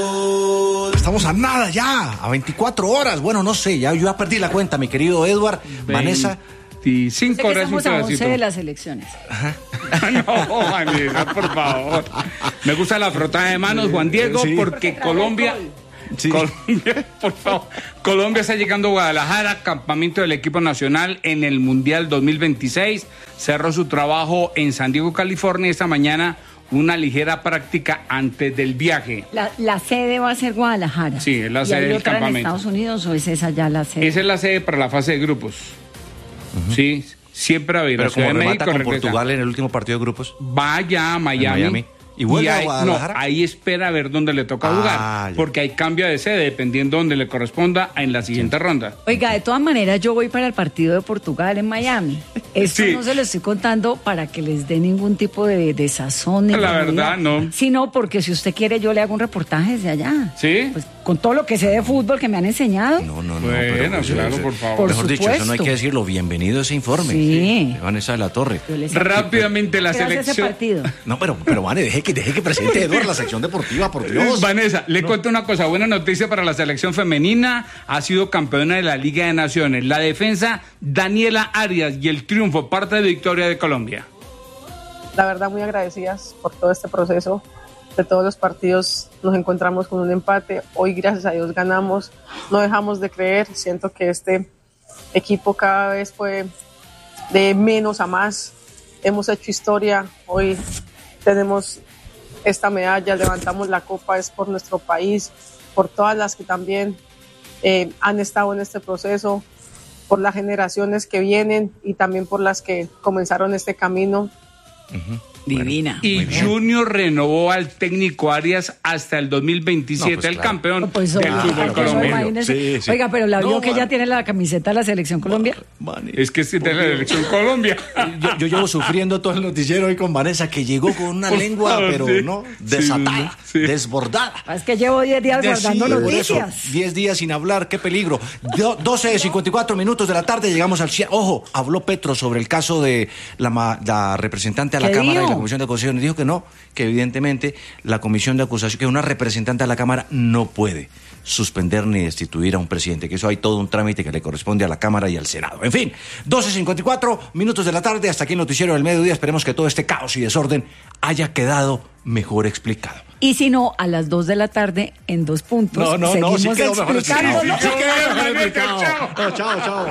Estamos a nada ya, a 24 horas. Bueno, no sé, yo ya perdí la cuenta, mi querido Edward, Vanessa. 25 horas. Estamos a 11 de las elecciones. Ajá. No, Vanessa, por favor. Me gusta la frotada de manos, Juan Diego, sí. porque Colombia... Sí. Colombia, por favor. Colombia está llegando a Guadalajara, campamento del equipo nacional en el Mundial 2026. Cerró su trabajo en San Diego, California. Esta mañana una ligera práctica antes del viaje. La sede va a ser Guadalajara. Sí, es la sede del campamento. ¿En Estados Unidos o es esa ya la sede? Esa es la sede para la fase de grupos. Uh-huh. Sí, siempre va a ir. Pero como remata con regresa. Portugal en el último partido de grupos. Vaya a Miami. ¿Y vuelve a Guadalajara? No, ahí espera a ver dónde le toca jugar, ya. Porque hay cambio de sede dependiendo dónde le corresponda en la siguiente ronda. Oiga, de todas maneras yo voy para el partido de Portugal en Miami. Esto no se lo estoy contando para que les dé ningún tipo de sazón. Ni la verdad, no. Sino porque si usted quiere yo le hago un reportaje desde allá. ¿Sí? Pues con todo lo que sé de fútbol que me han enseñado. No. Bueno, pero, claro, por favor. Por mejor supuesto. dicho, eso no hay que decirlo. Bienvenido a ese informe. Sí. Vanessa de la Torre. Rápidamente la selección. selección. Ese partido? No, pero Vane, deje que presente Edward la sección deportiva, por Dios. Vanessa, le cuento una cosa. Buena noticia para la selección femenina. Ha sido campeona de la Liga de Naciones. La defensa, Daniela Arias, y el triunfo, parte de victoria de Colombia. La verdad, muy agradecidas por todo este proceso. De todos los partidos nos encontramos con un empate. Hoy, gracias a Dios, ganamos. No dejamos de creer. Siento que este equipo cada vez fue de menos a más. Hemos hecho historia. Hoy tenemos esta medalla, levantamos la copa. Es por nuestro país, por todas las que también han estado en este proceso, por las generaciones que vienen y también por las que comenzaron este camino. Uh-huh. Divina. Y Junior renovó al técnico Arias hasta el 2027, pues el claro. campeón Pues, del fútbol colombiano. Sí. Oiga, pero la vio que ya tiene la camiseta de la Selección Colombia. Es que es de la selección Colombia. Yo llevo sufriendo todo el noticiero hoy con Vanessa, que llegó con una lengua, pero sí. no, desatada, desbordada. Es que llevo 10 días guardando noticias. 10 días sin hablar, qué peligro. 12:54 de la tarde, llegamos al... Ojo, habló Petro sobre el caso de la representante a la Cámara dijo? y la Comisión de Acusación. Dijo que no, que evidentemente la Comisión de Acusación, que una representante a la Cámara no puede suspender ni destituir a un presidente, que eso hay todo un trámite que le corresponde a la Cámara y al Senado. En fin, 12:54 de la tarde, hasta aquí el noticiero del mediodía. Esperemos que todo este caos y desorden haya quedado mejor explicado. Y si no, a las 2 de la tarde, en 2 puntos, seguimos sí quedó mejor explicado. explicándolo. Sí quedó mejor explicado. Chao.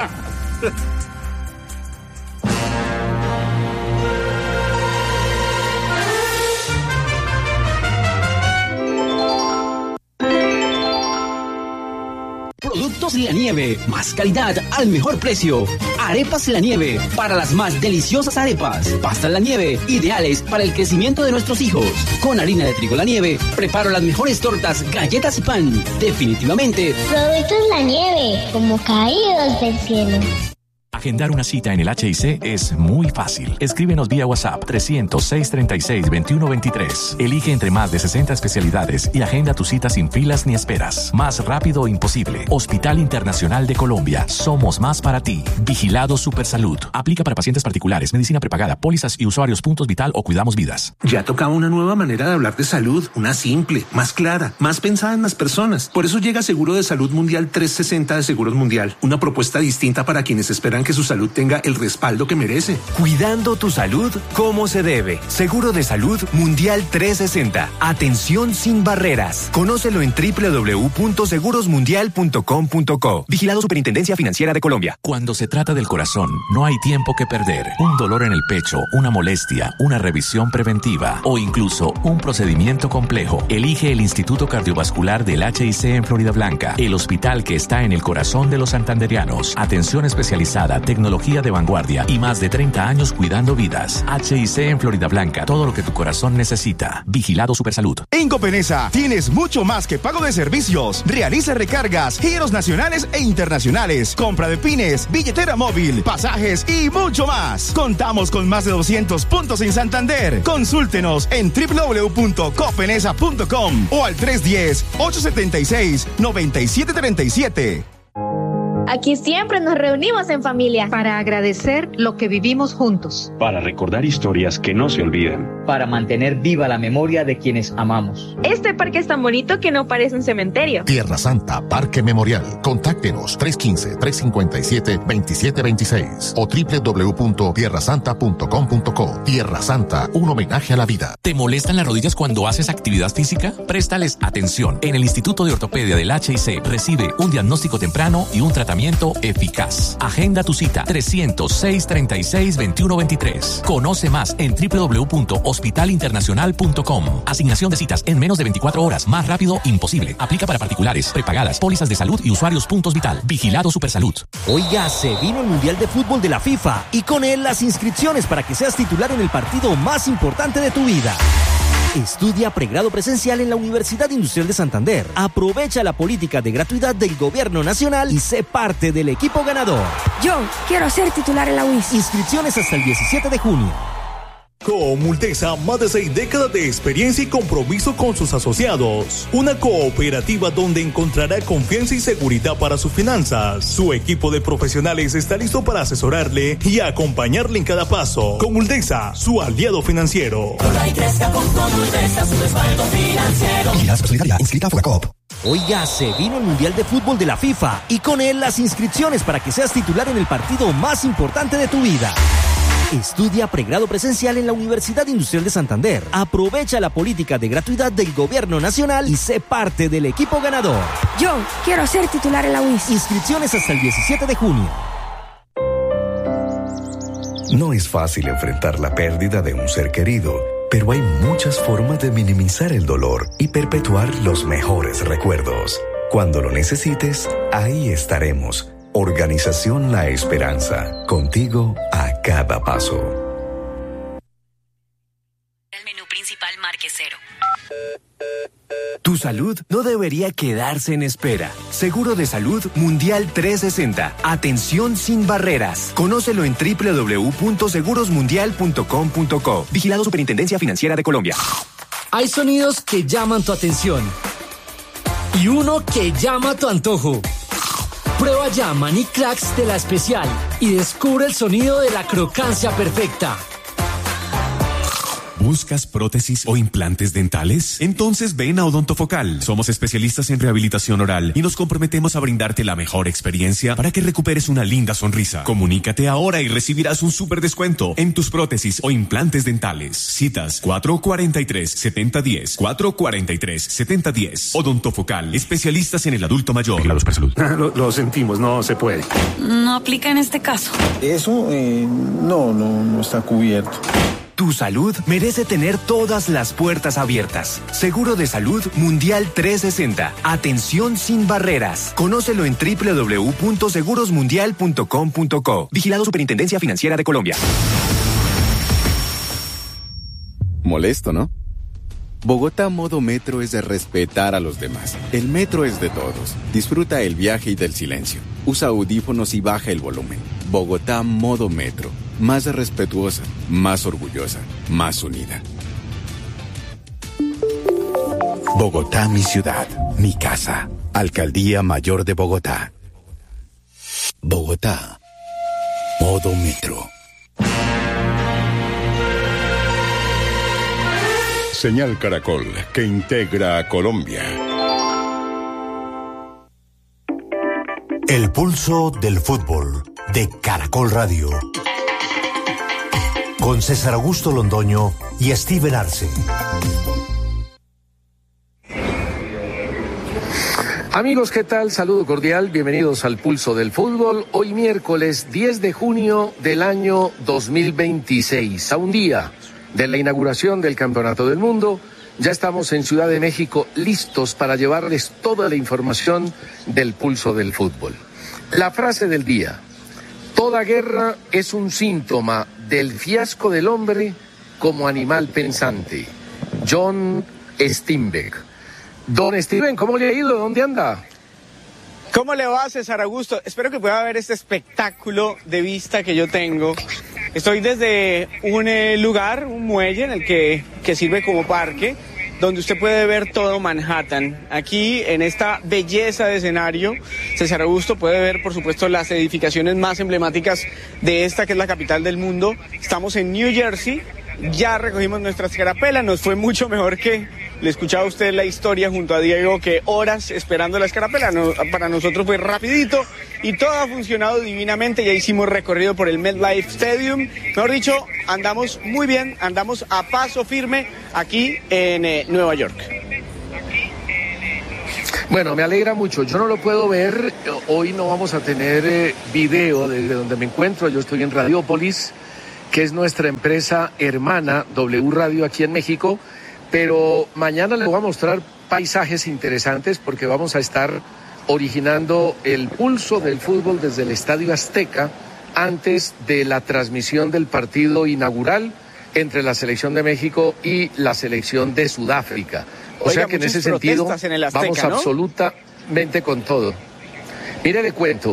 Productos La Nieve, más calidad al mejor precio. Arepas La Nieve, para las más deliciosas arepas. Pastas La Nieve, ideales para el crecimiento de nuestros hijos. Con harina de trigo La Nieve, preparo las mejores tortas, galletas y pan. Definitivamente. Productos La Nieve, como caídos del cielo. Agendar una cita en el HIC es muy fácil. Escríbenos vía WhatsApp 300-636-2123. Elige entre más de 60 especialidades y agenda tu cita sin filas ni esperas. Más rápido imposible. Hospital Internacional de Colombia. Somos más para ti. Vigilado Supersalud. Aplica para pacientes particulares, medicina prepagada, pólizas y usuarios puntos Vital o Cuidamos Vidas. Ya tocaba una nueva manera de hablar de salud. Una simple, más clara, más pensada en las personas. Por eso llega Seguro de Salud Mundial 360 de Seguros Mundial. Una propuesta distinta para quienes esperan que su salud tenga el respaldo que merece. Cuidando tu salud como se debe. Seguro de Salud Mundial 360. Atención sin barreras. Conócelo en www.segurosmundial.com.co. Vigilado Superintendencia Financiera de Colombia. Cuando se trata del corazón, no hay tiempo que perder. Un dolor en el pecho, una molestia, una revisión preventiva o incluso un procedimiento complejo. Elige el Instituto Cardiovascular del HIC en Florida Blanca, el hospital que está en el corazón de los santanderianos. Atención especializada, tecnología de vanguardia y más de 30 años cuidando vidas. HIC en Florida Blanca, todo lo que tu corazón necesita. Vigilado Supersalud. En Copenesa tienes mucho más que pago de servicios. Realiza recargas, giros nacionales e internacionales, compra de pines, billetera móvil, pasajes y mucho más. Contamos con más de 200 puntos en Santander. Consúltenos en www.copenesa.com o al 310-876-9737. Aquí siempre nos reunimos en familia. Para agradecer lo que vivimos juntos. Para recordar historias que no se olvidan. Para mantener viva la memoria de quienes amamos. Este parque es tan bonito que no parece un cementerio. Tierra Santa Parque Memorial. Contáctenos 315-357-2726 o www.tierrasanta.com.co. Tierra Santa, un homenaje a la vida. ¿Te molestan las rodillas cuando haces actividad física? Préstales atención. En el Instituto de Ortopedia del HIC recibe un diagnóstico temprano y un tratamiento eficaz. Agenda tu cita 300-636-2123. Conoce más en www.hospitalinternacional.com. Asignación de citas en menos de 24 horas. Más rápido imposible. Aplica para particulares, prepagadas, pólizas de salud y usuarios puntos Vital. Vigilado Supersalud. Oiga, se vino el Mundial de Fútbol de la FIFA y con él las inscripciones para que seas titular en el partido más importante de tu vida. Estudia pregrado presencial en la Universidad Industrial de Santander. Aprovecha la política de gratuidad del Gobierno Nacional y sé parte del equipo ganador. Yo quiero ser titular en la UIS. Inscripciones hasta el 17 de junio. Comultesa, más de 6 décadas de experiencia y compromiso con sus asociados. Una cooperativa donde encontrará confianza y seguridad para sus finanzas. Su equipo de profesionales está listo para asesorarle y acompañarle en cada paso. Comultesa, su aliado financiero. Crezca con Comultesa, su respaldo financiero. Vigilada Solidaria, inscrita a Fogacoop. Oiga, se vino el Mundial de Fútbol de la FIFA y con él las inscripciones para que seas titular en el partido más importante de tu vida. Estudia pregrado presencial en la Universidad Industrial de Santander. Aprovecha la política de gratuidad del Gobierno Nacional y sé parte del equipo ganador. Yo quiero ser titular en la UIS. Inscripciones hasta el 17 de junio. No es fácil enfrentar la pérdida de un ser querido, pero hay muchas formas de minimizar el dolor y perpetuar los mejores recuerdos. Cuando lo necesites, ahí estaremos. Organización La Esperanza, contigo a cada paso. El menú principal marque 0. Tu salud no debería quedarse en espera. Seguro de Salud Mundial 360. Atención sin barreras. Conócelo en www.segurosmundial.com.co. Vigilado Superintendencia Financiera de Colombia. Hay sonidos que llaman tu atención y uno que llama tu antojo. Prueba ya Maní Cracks de La Especial y descubre el sonido de la crocancia perfecta. ¿Buscas prótesis o implantes dentales? Entonces ven a Odontofocal. Somos especialistas en rehabilitación oral y nos comprometemos a brindarte la mejor experiencia para que recuperes una linda sonrisa. Comunícate ahora y recibirás un súper descuento en tus prótesis o implantes dentales. Citas 443-7010, 443-7010. Odontofocal, especialistas en el adulto mayor. Lo sentimos, no se puede. No aplica en este caso. Eso no está cubierto. Tu salud merece tener todas las puertas abiertas. Seguro de Salud Mundial 360. Atención sin barreras. Conócelo en www.segurosmundial.com.co. Vigilado Superintendencia Financiera de Colombia. Molesto, ¿no? Bogotá Modo Metro es de respetar a los demás. El metro es de todos. Disfruta el viaje y del silencio. Usa audífonos y baja el volumen. Bogotá Modo Metro. Más respetuosa, más orgullosa, más unida. Bogotá, mi ciudad, mi casa. Alcaldía Mayor de Bogotá. Bogotá. Modo Metro. Señal Caracol, que integra a Colombia. El pulso del fútbol de Caracol Radio. Con César Augusto Londoño y Steven Arce. Amigos, ¿qué tal? Saludo cordial, bienvenidos al Pulso del Fútbol. Hoy miércoles 10 de junio del año 2026, a un día de la inauguración del Campeonato del Mundo. Ya estamos en Ciudad de México listos para llevarles toda la información del Pulso del Fútbol. La frase del día: toda guerra es un síntoma del fiasco del hombre como animal pensante. John Steinbeck. Don Steven, ¿cómo le ha ido? ¿Dónde anda? ¿Cómo le va, César Augusto? Espero que pueda ver este espectáculo de vista que yo tengo. Estoy desde un lugar, un muelle en el que sirve como parque. donde usted puede ver todo Manhattan. Aquí, en esta belleza de escenario, César Augusto puede ver, por supuesto, las edificaciones más emblemáticas de esta, que es la capital del mundo. Estamos en New Jersey, ya recogimos nuestra escarapela, nos fue mucho mejor que le escuchaba usted la historia junto a Diego, que horas esperando la escarapela. Para nosotros fue rapidito y todo ha funcionado divinamente. Ya hicimos recorrido por el MetLife Stadium. Mejor dicho, andamos muy bien, andamos a paso firme aquí en Nueva York. Bueno, me alegra mucho. Yo no lo puedo ver. Hoy no vamos a tener video desde donde me encuentro. Yo estoy en Radiopolis, que es nuestra empresa hermana, W Radio, aquí en México. Pero mañana les voy a mostrar paisajes interesantes, porque vamos a estar originando el pulso del fútbol desde el Estadio Azteca antes de la transmisión del partido inaugural entre la selección de México y la selección de Sudáfrica. O sea que en ese sentido Azteca, vamos absolutamente con todo. Mire, le cuento.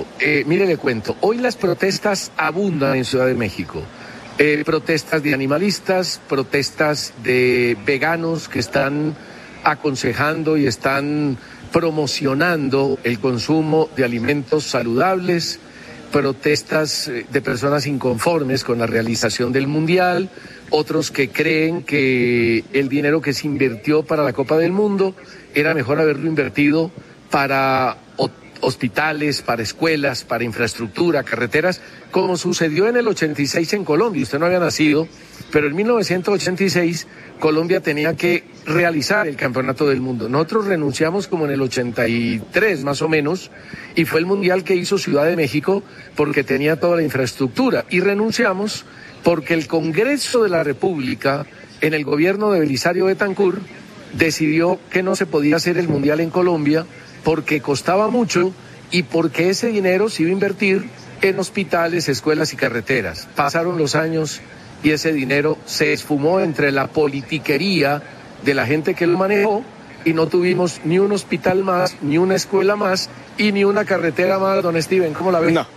Hoy las protestas abundan en Ciudad de México. Protestas de animalistas, protestas de veganos que están aconsejando y están promocionando el consumo de alimentos saludables, protestas de personas inconformes con la realización del Mundial, otros que creen que el dinero que se invirtió para la Copa del Mundo era mejor haberlo invertido para hospitales, para escuelas, para infraestructura, carreteras, como sucedió en el 86 en Colombia. Usted no había nacido, pero en 1986 Colombia tenía que realizar el Campeonato del Mundo. Nosotros renunciamos como en el 83 más o menos, y fue el Mundial que hizo Ciudad de México porque tenía toda la infraestructura, y renunciamos porque el Congreso de la República, en el gobierno de Belisario Betancur, decidió que no se podía hacer el Mundial en Colombia porque costaba mucho y porque ese dinero se iba a invertir en hospitales, escuelas y carreteras. Pasaron los años y ese dinero se esfumó entre la politiquería de la gente que lo manejó, y no tuvimos ni un hospital más, ni una escuela más y ni una carretera más. Don Steven, ¿cómo la ve? No.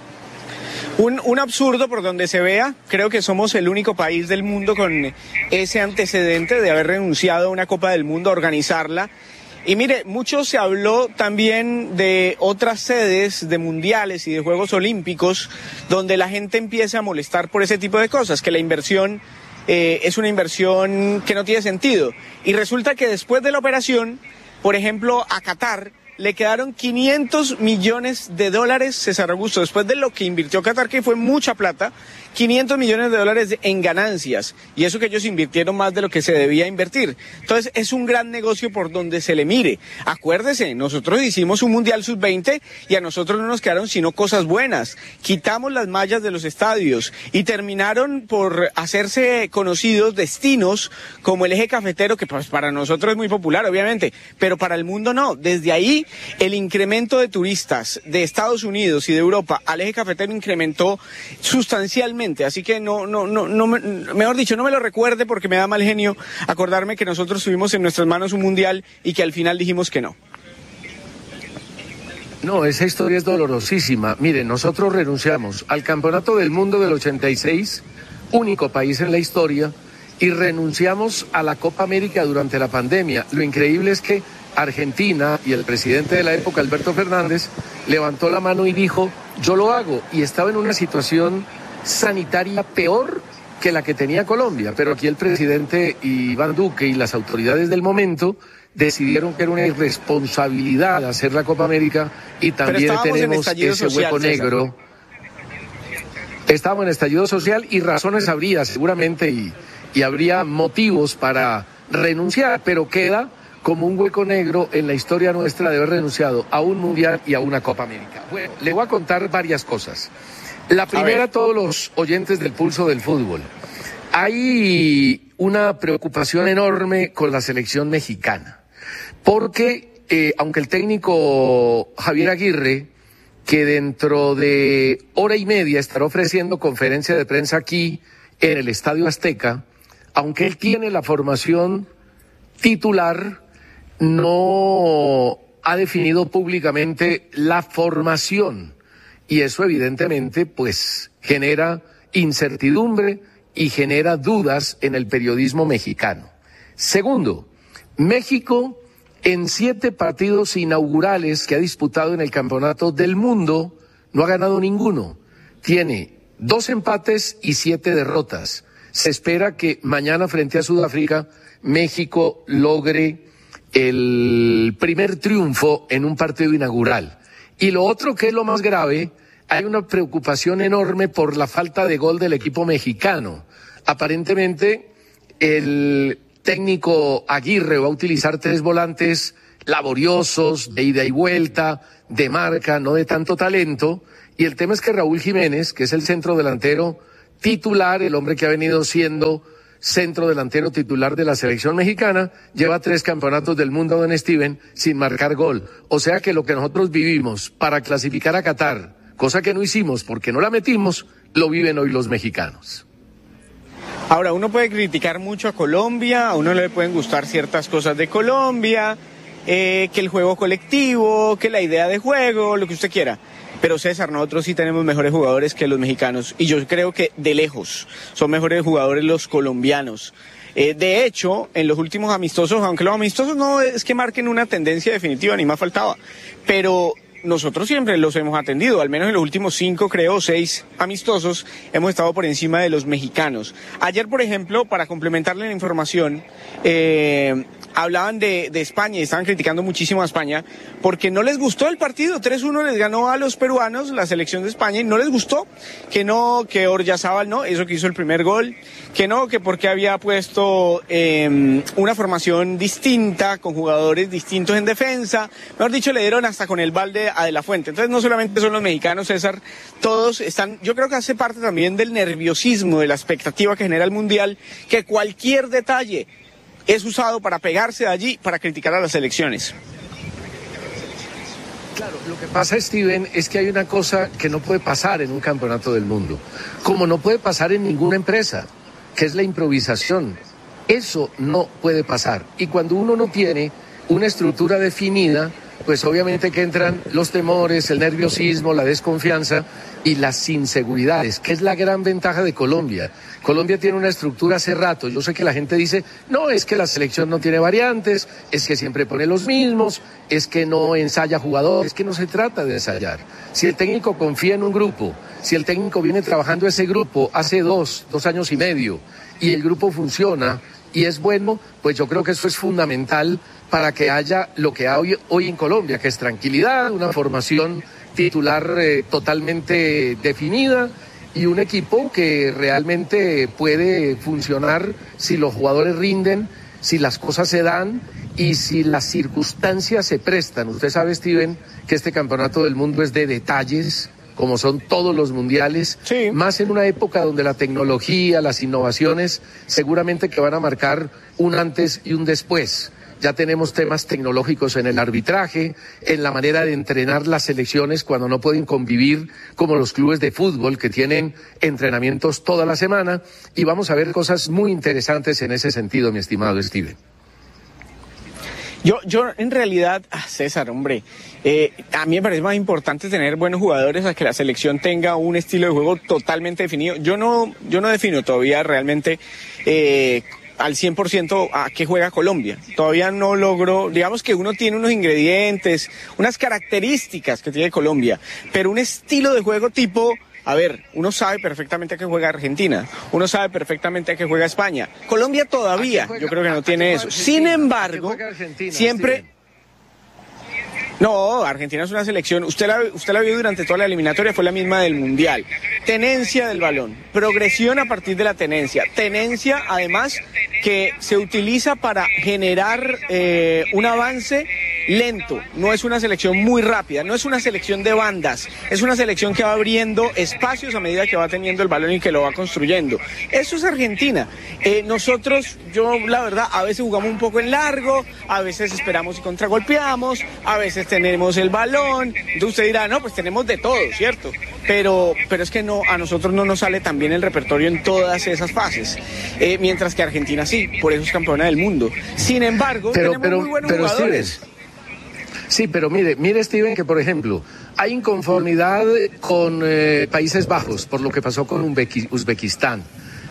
Un absurdo por donde se vea. Creo que somos el único país del mundo con ese antecedente de haber renunciado a una Copa del Mundo, a organizarla. Y mire, mucho se habló también de otras sedes de mundiales y de Juegos Olímpicos donde la gente empieza a molestar por ese tipo de cosas, que la inversión es una inversión que no tiene sentido. Y resulta que después de la operación, por ejemplo, a Qatar le quedaron $500 millones, César Augusto, después de lo que invirtió Qatar, que fue mucha plata, $500 millones en ganancias, y eso que ellos invirtieron más de lo que se debía invertir. Entonces es un gran negocio por donde se le mire. Acuérdese, nosotros hicimos un Mundial Sub-20 y a nosotros no nos quedaron sino cosas buenas. Quitamos las mallas de los estadios y terminaron por hacerse conocidos destinos como el Eje Cafetero, que pues para nosotros es muy popular, obviamente, pero para el mundo no. Desde ahí el incremento de turistas de Estados Unidos y de Europa al Eje Cafetero incrementó sustancialmente. Así que mejor dicho, no me lo recuerde, porque me da mal genio acordarme que nosotros tuvimos en nuestras manos un mundial y que al final dijimos que no. No, esa historia es dolorosísima. Miren, nosotros renunciamos al Campeonato del Mundo del 86, único país en la historia, y renunciamos a la Copa América durante la pandemia. Lo increíble es que Argentina y el presidente de la época, Alberto Fernández, levantó la mano y dijo, yo lo hago, y estaba en una situación sanitaria peor que la que tenía Colombia, pero aquí el presidente Iván Duque y las autoridades del momento decidieron que era una irresponsabilidad hacer la Copa América, y también tenemos ese hueco negro. Estábamos en estallido social, y razones habría seguramente, y habría motivos para renunciar, pero queda como un hueco negro en la historia nuestra de haber renunciado a un mundial y a una Copa América. Bueno, le voy a contar varias cosas. La primera, a todos los oyentes del Pulso del Fútbol. Hay una preocupación enorme con la selección mexicana, porque aunque el técnico Javier Aguirre, que dentro de hora y media estará ofreciendo conferencia de prensa aquí en el Estadio Azteca, aunque él tiene la formación titular, no ha definido públicamente la formación. Y eso evidentemente pues genera incertidumbre y genera dudas en el periodismo mexicano. Segundo, México, en 7 partidos inaugurales que ha disputado en el Campeonato del Mundo, no ha ganado ninguno. Tiene 2 empates y 7 derrotas. Se espera que mañana frente a Sudáfrica, México logre el primer triunfo en un partido inaugural. Y lo otro, que es lo más grave, hay una preocupación enorme por la falta de gol del equipo mexicano. Aparentemente, el técnico Aguirre va a utilizar 3 volantes laboriosos, de ida y vuelta, de marca, no de tanto talento. Y el tema es que Raúl Jiménez, que es el centro delantero titular, el hombre que ha venido siendo centro delantero titular de la selección mexicana, lleva 3 campeonatos del mundo, don Steven, sin marcar gol. O sea que lo que nosotros vivimos para clasificar a Qatar, cosa que no hicimos porque no la metimos, lo viven hoy los mexicanos. Ahora, uno puede criticar mucho a Colombia, a uno le pueden gustar ciertas cosas de Colombia, que el juego colectivo, que la idea de juego, lo que usted quiera. Pero César, nosotros sí tenemos mejores jugadores que los mexicanos, y yo creo que de lejos son mejores jugadores los colombianos. De hecho, en los últimos amistosos, aunque los amistosos no es que marquen una tendencia definitiva, ni más faltaba, pero nosotros siempre los hemos atendido, al menos en los últimos 5, creo, 6 amistosos, hemos estado por encima de los mexicanos. Ayer, por ejemplo, para complementarle la información, hablaban de España y estaban criticando muchísimo a España porque no les gustó el partido. 3-1 les ganó a los peruanos la selección de España y no les gustó. Que no, que Oryazábal no, eso que hizo el primer gol, que no, que porque había puesto una formación distinta, con jugadores distintos en defensa. Mejor dicho, le dieron hasta con el balde a De La Fuente. Entonces no solamente son los mexicanos, César, todos están, yo creo que hace parte también del nerviosismo, de la expectativa que genera el Mundial, que cualquier detalle es usado para pegarse de allí, para criticar a las elecciones. Claro, lo que pasa, Steven, es que hay una cosa que no puede pasar en un campeonato del mundo, como no puede pasar en ninguna empresa, que es la improvisación. Eso no puede pasar. Y cuando uno no tiene una estructura definida, pues obviamente que entran los temores, el nerviosismo, la desconfianza y las inseguridades, que es la gran ventaja de Colombia. Colombia tiene una estructura hace rato. Yo sé que la gente dice, no, es que la selección no tiene variantes, es que siempre pone los mismos, es que no ensaya jugadores, es que no se trata de ensayar. Si el técnico confía en un grupo, si el técnico viene trabajando ese grupo hace 2 años y medio, y el grupo funciona y es bueno, pues yo creo que eso es fundamental para que haya lo que hay hoy en Colombia, que es tranquilidad, una formación titular totalmente definida y un equipo que realmente puede funcionar si los jugadores rinden, si las cosas se dan y si las circunstancias se prestan. Usted sabe, Steven, que este campeonato del mundo es de detalles, como son todos los mundiales, sí. Más en una época donde la tecnología, las innovaciones, seguramente que van a marcar un antes y un después. Ya tenemos temas tecnológicos en el arbitraje, en la manera de entrenar las selecciones cuando no pueden convivir como los clubes de fútbol que tienen entrenamientos toda la semana, y vamos a ver cosas muy interesantes en ese sentido, mi estimado Steven. Yo en realidad, César, hombre, a mí me parece más importante tener buenos jugadores a que la selección tenga un estilo de juego totalmente definido. Yo no defino todavía realmente al 100% a qué juega Colombia. Todavía no logro, digamos que uno tiene unos ingredientes, unas características que tiene Colombia, pero un estilo de juego tipo, a ver, uno sabe perfectamente a qué juega Argentina, uno sabe perfectamente a qué juega España. Colombia todavía, yo creo que no tiene eso. Sin embargo, siempre... No, Argentina es una selección, usted la vio durante toda la eliminatoria, fue la misma del Mundial. Tenencia del balón, progresión a partir de la tenencia además que se utiliza para generar un avance lento, no es una selección muy rápida, no es una selección de bandas, es una selección que va abriendo espacios a medida que va teniendo el balón y que lo va construyendo. Eso es Argentina. Nosotros, yo la verdad, a veces jugamos un poco en largo, a veces esperamos y contragolpeamos, a veces tenemos el balón, entonces usted dirá, no, pues tenemos de todo, ¿cierto? Pero es que no, a nosotros no nos sale tan bien el repertorio en todas esas fases, mientras que Argentina sí, por eso es campeona del mundo. Sin embargo, tenemos muy buenos jugadores. Steven, sí, pero mire Steven, que por ejemplo, hay inconformidad con Países Bajos por lo que pasó con Uzbekistán.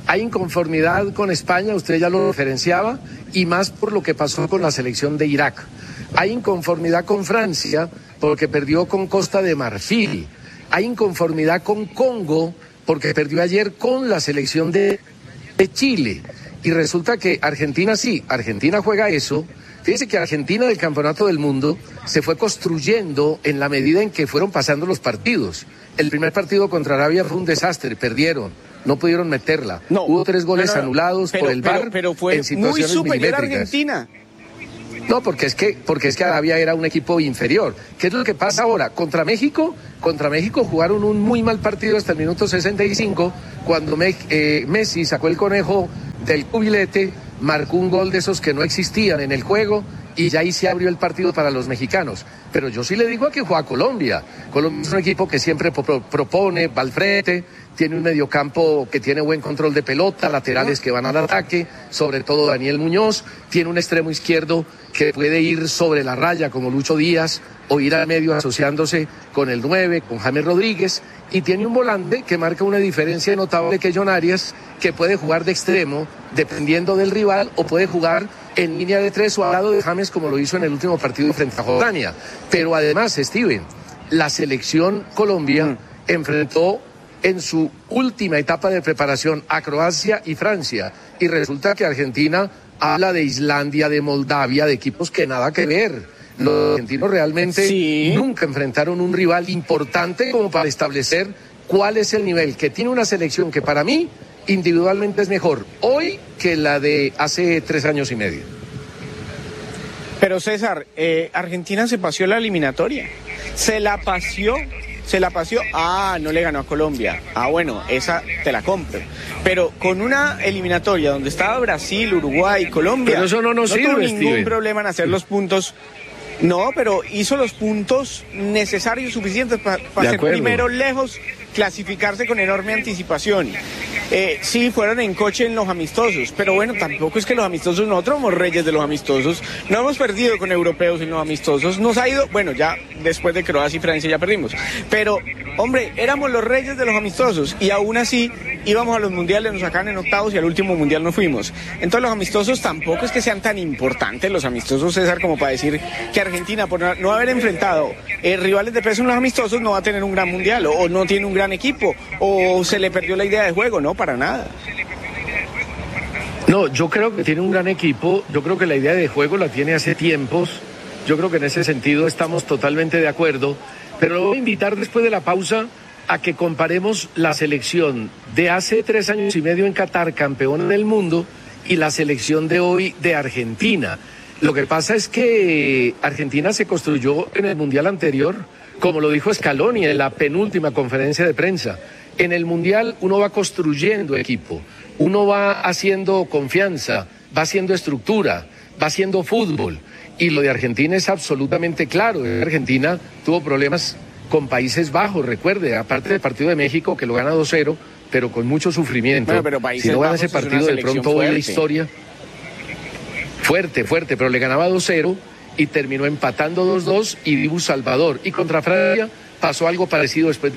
Hay inconformidad con España, usted ya lo referenciaba, y más por lo que pasó con la selección de Irak. Hay inconformidad con Francia porque perdió con Costa de Marfil. Hay inconformidad con Congo porque perdió ayer con la selección de Chile. Y resulta que Argentina Argentina juega eso. Fíjense que Argentina del Campeonato del Mundo se fue construyendo en la medida en que fueron pasando los partidos. El primer partido contra Arabia fue un desastre, perdieron, no pudieron meterla. Hubo 3 goles anulados por el VAR pero fue en situaciones muy superior a milimétricas. Argentina. No, porque es que Arabia era un equipo inferior. ¿Qué es lo que pasa ahora? Contra México jugaron un muy mal partido hasta el minuto 65, cuando Messi sacó el conejo del cubilete, marcó un gol de esos que no existían en el juego, y ya ahí se abrió el partido para los mexicanos. Pero yo sí le digo a que juega Colombia. Colombia es un equipo que siempre propone, va al frente, tiene un mediocampo que tiene buen control de pelota, laterales que van al ataque, sobre todo Daniel Muñoz, tiene un extremo izquierdo que puede ir sobre la raya como Lucho Díaz, o ir al medio asociándose con el 9, con James Rodríguez, y tiene un volante que marca una diferencia notable, que es John Arias, que puede jugar de extremo dependiendo del rival, o puede jugar en línea de 3 o al lado de James, como lo hizo en el último partido frente a Jordania. Pero además, Steven, la selección Colombia enfrentó en su última etapa de preparación a Croacia y Francia, y resulta que Argentina habla de Islandia, de Moldavia, de equipos que nada que ver. Los argentinos realmente nunca enfrentaron un rival importante como para establecer cuál es el nivel, que tiene una selección que para mí individualmente es mejor hoy que la de hace 3 años y medio. Pero César, Argentina se paseó la eliminatoria, se la paseó. No le ganó a Colombia. Bueno, esa te la compro. Pero con una eliminatoria donde estaba Brasil, Uruguay, Colombia, pero eso no sirve, tuvo ningún Steven. problema en hacer los puntos. No, pero hizo los puntos necesarios y suficientes para ser primero lejos, clasificarse con enorme anticipación. Sí, fueron en coche en los amistosos, pero bueno, tampoco es que los amistosos, nosotros somos reyes de los amistosos, no hemos perdido con europeos en los amistosos, nos ha ido, bueno, ya después de Croacia y Francia ya perdimos, pero hombre, éramos los reyes de los amistosos y aún así íbamos a los mundiales, nos sacaban en octavos y al último mundial no fuimos. Entonces los amistosos tampoco es que sean tan importantes, los amistosos, César, como para decir que Argentina, por no haber enfrentado rivales de peso en los amistosos, no va a tener un gran mundial, o no tiene un gran equipo, o se le perdió la idea de juego, no, para nada. No, yo creo que tiene un gran equipo, yo creo que la idea de juego la tiene hace tiempos, yo creo que en ese sentido estamos totalmente de acuerdo, pero lo voy a invitar después de la pausa a que comparemos la selección de hace 3 años y medio en Qatar, campeona del mundo, y la selección de hoy de Argentina. Lo que pasa es que Argentina se construyó en el Mundial anterior, como lo dijo Scaloni en la penúltima conferencia de prensa. En el Mundial uno va construyendo equipo, uno va haciendo confianza, va haciendo estructura, va haciendo fútbol. Y lo de Argentina es absolutamente claro. Argentina tuvo problemas con Países Bajos, recuerde, aparte del partido de México, que lo gana 2-0, pero con mucho sufrimiento. Bueno, pero Países si no gana Bajos ese partido, de pronto hoy la historia... Fuerte, pero le ganaba 2-0 y terminó empatando 2-2 y Dibu Salvador. Y contra Francia pasó algo parecido después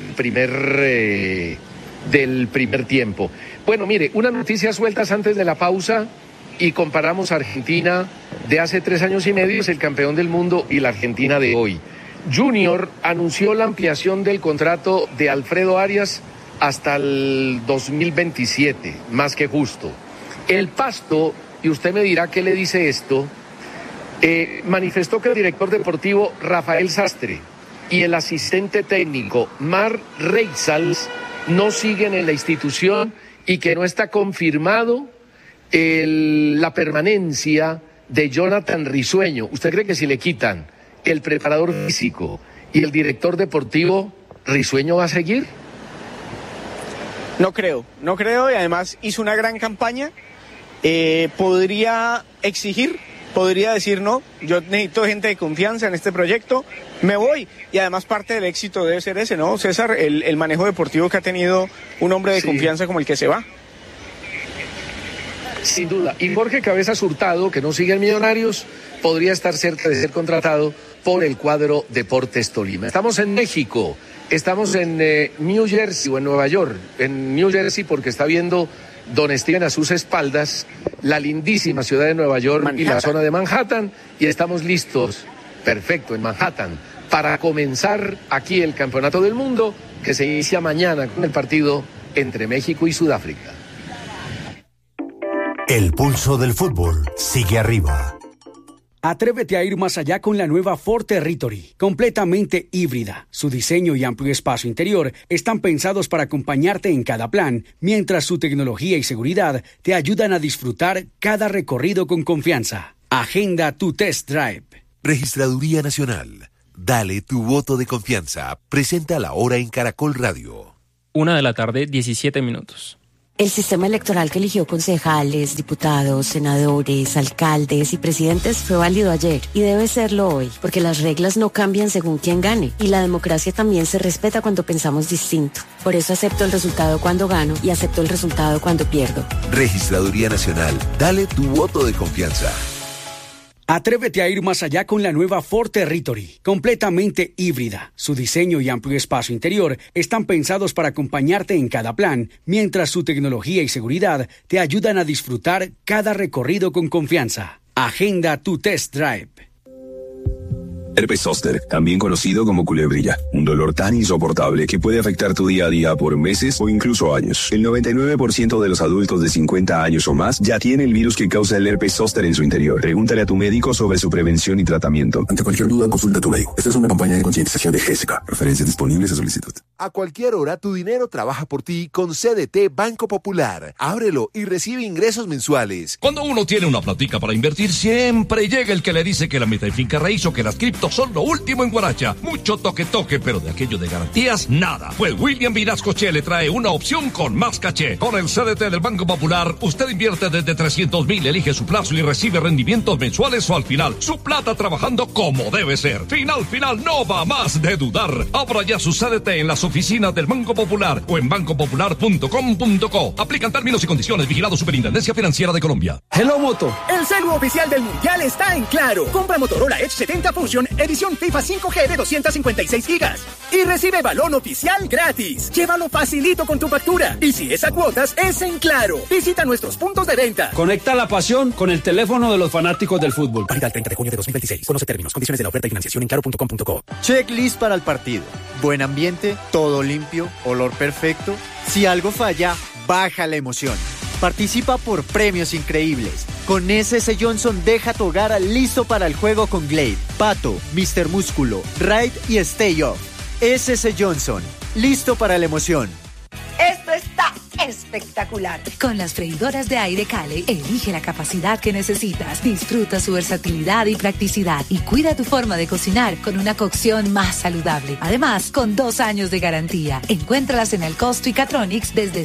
del primer tiempo. Bueno, mire, unas noticias sueltas antes de la pausa y comparamos a Argentina de hace 3 años y medio, es el campeón del mundo, y la Argentina de hoy. Junior anunció la ampliación del contrato de Alfredo Arias hasta el 2027, más que justo. El Pasto, y usted me dirá qué le dice esto, manifestó que el director deportivo Rafael Sastre y el asistente técnico Mar Reizals no siguen en la institución y que no está confirmado la permanencia de Jonathan Risueño. ¿Usted cree que si le quitan el preparador físico y el director deportivo, Risueño va a seguir? No creo, y además hizo una gran campaña. Podría exigir, podría decir no, yo necesito gente de confianza en este proyecto, me voy, y además parte del éxito debe ser ese, ¿no, César? El manejo deportivo que ha tenido un hombre de confianza como el que se va. Sin duda, y Jorge Cabezas Hurtado, que no sigue en Millonarios, podría estar cerca de ser contratado por el cuadro Deportes Tolima. Estamos en México, estamos en New Jersey o en Nueva York, en New Jersey porque está viendo don Steven, a sus espaldas la lindísima ciudad de Nueva York y la zona de Manhattan, y estamos listos, perfecto, en Manhattan, para comenzar aquí el Campeonato del Mundo, que se inicia mañana con el partido entre México y Sudáfrica. El pulso del fútbol sigue arriba. Atrévete a ir más allá con la nueva Ford Territory, completamente híbrida. Su diseño y amplio espacio interior están pensados para acompañarte en cada plan, mientras su tecnología y seguridad te ayudan a disfrutar cada recorrido con confianza. Agenda tu test drive. Registraduría Nacional. Dale tu voto de confianza. Presenta la hora en Caracol Radio. 1:17 p.m. El sistema electoral que eligió concejales, diputados, senadores, alcaldes y presidentes fue válido ayer y debe serlo hoy, porque las reglas no cambian según quién gane y la democracia también se respeta cuando pensamos distinto. Por eso acepto el resultado cuando gano y acepto el resultado cuando pierdo. Registraduría Nacional. Dale tu voto de confianza. Atrévete a ir más allá con la nueva Ford Territory, completamente híbrida. Su diseño y amplio espacio interior están pensados para acompañarte en cada plan, mientras su tecnología y seguridad te ayudan a disfrutar cada recorrido con confianza. Agenda tu test drive. Herpes zóster, también conocido como culebrilla, un dolor tan insoportable que puede afectar tu día a día por meses o incluso años. El 99% de los adultos de 50 años o más ya tiene el virus que causa el herpes zóster en su interior. Pregúntale a tu médico sobre su prevención y tratamiento. Ante cualquier duda, consulta a tu médico. Esta es una campaña de concientización de Jessica. Referencias disponibles a solicitud. A cualquier hora, tu dinero trabaja por ti con CDT Banco Popular. Ábrelo y recibe ingresos mensuales. Cuando uno tiene una platica para invertir, siempre llega el que le dice que la meta en finca raíz o que las criptos son lo último en Guaracha. Mucho toque, pero de aquello de garantías, nada. Pues William Vinasco Che le trae una opción con más caché. Con el CDT del Banco Popular, usted invierte desde 300,000, elige su plazo y recibe rendimientos mensuales o al final. Su plata trabajando como debe ser. Final, no va más de dudar. Abra ya su CDT en las oficinas del Banco Popular o en bancopopular.com.co. Aplican términos y condiciones. Vigilado Superintendencia Financiera de Colombia. Hello Moto. El celu oficial del Mundial está en Claro. Compra Motorola Edge 70 Fusion edición FIFA 5G de 256 gigas y recibe balón oficial gratis. Llévalo facilito con tu factura y si es a cuotas, es en Claro. Visita nuestros puntos de venta. Conecta la pasión con el teléfono de los fanáticos del fútbol. Válida el 30 de junio de 2026. Conoce términos, condiciones de la oferta y financiación en claro.com.co. Checklist para el partido. Buen ambiente, todo limpio, olor perfecto. Si algo falla, baja la emoción. Participa por premios increíbles. Con SS Johnson deja tu hogar listo para el juego con Glade, Pato, Mr. Músculo, Raid y Stay Off. SS Johnson, listo para la emoción. Esto está espectacular. Con las freidoras de aire Cale, elige la capacidad que necesitas, disfruta su versatilidad y practicidad y cuida tu forma de cocinar con una cocción más saludable. Además, con 2 años de garantía. Encuéntralas en el Costo y Catronics desde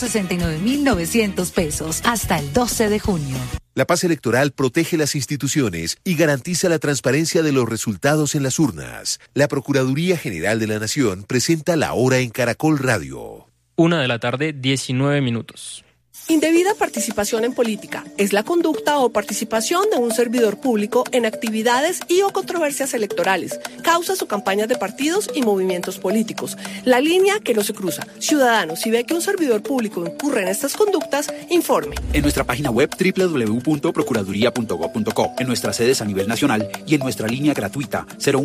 169,900 pesos hasta el 12 de junio. La paz electoral protege las instituciones y garantiza la transparencia de los resultados en las urnas. La Procuraduría General de la Nación presenta la hora en Caracol Radio. 1:19 p.m. Indebida participación en política es la conducta o participación de un servidor público en actividades y o controversias electorales, causas o campañas de partidos y movimientos políticos. La línea que no se cruza. Ciudadano, si ve que un servidor público incurre en estas conductas, informe. En nuestra página web www.procuraduría.gov.co, en nuestras sedes a nivel nacional y en nuestra línea gratuita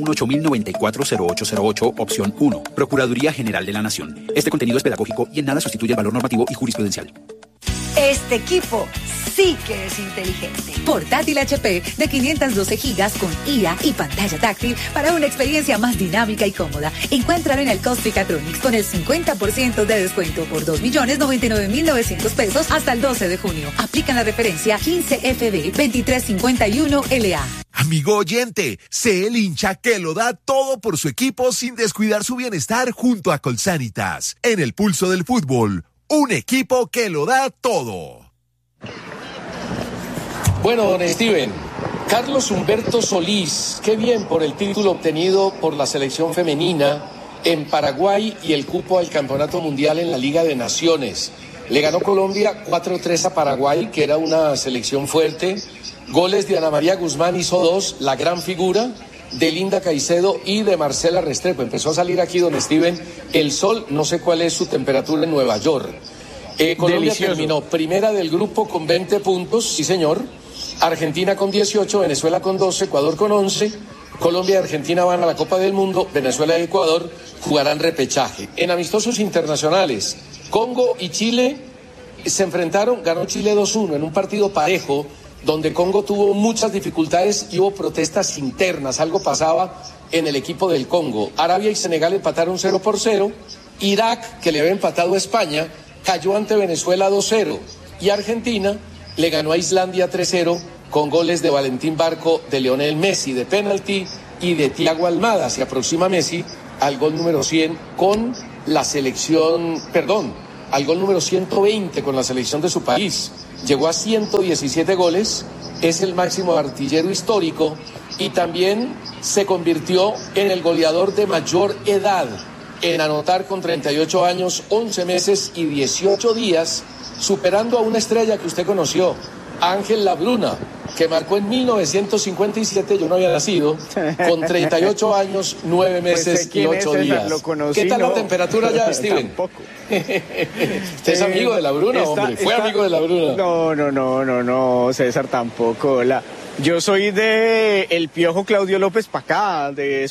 018-094-0808, opción 1. Procuraduría General de la Nación. Este contenido es pedagógico y en nada sustituye el valor normativo y jurisprudencial. Este equipo sí que es inteligente. Portátil HP de 512 gigas con IA y pantalla táctil para una experiencia más dinámica y cómoda. Encuéntralo en el Costo y Catronics con el 50% de descuento por 2,099,900 pesos hasta el 12 de junio. Aplican la referencia 15FB2351LA. Amigo oyente, sé el hincha que lo da todo por su equipo sin descuidar su bienestar junto a Colsanitas. En el pulso del fútbol, un equipo que lo da todo. Bueno, don Steven, Carlos Humberto Solís, qué bien por el título obtenido por la selección femenina en Paraguay y el cupo al Campeonato Mundial en la Liga de Naciones. Le ganó Colombia 4-3 a Paraguay, que era una selección fuerte. Goles de Ana María Guzmán, hizo 2, la gran figura, de Linda Caicedo y de Marcela Restrepo. Empezó a salir aquí, don Steven, el sol, no sé cuál es su temperatura en Nueva York. Colombia Delicioso. terminó primera del grupo con 20 puntos, sí señor. Argentina con 18, Venezuela con 12, Ecuador con 11. Colombia y Argentina van a la Copa del Mundo, Venezuela y Ecuador jugarán repechaje. En amistosos internacionales, Congo y Chile se enfrentaron, ganó Chile 2-1 en un partido parejo, donde Congo tuvo muchas dificultades y hubo protestas internas, algo pasaba en el equipo del Congo. Arabia y Senegal empataron 0-0, Irak, que le había empatado a España, cayó ante Venezuela 2-0, y Argentina le ganó a Islandia 3-0 con goles de Valentín Barco, de Lionel Messi de penalti y de Thiago Almada. Se aproxima Messi al gol número 100 con la selección, al gol número 120 con la selección de su país. Llegó a 117 goles, es el máximo artillero histórico y también se convirtió en el goleador de mayor edad en anotar con 38 años, 11 meses y 18 días, superando a una estrella que usted conoció, Ángel Labruna, que marcó en 1957, yo no había nacido, con 38 años, 9 meses y 8 días. ¿Qué tal la temperatura ya, Steven? Tampoco. Usted es amigo de Labruna, hombre. Fue amigo de Labruna. No, César, tampoco. Yo soy de el Piojo Claudio López para acá, de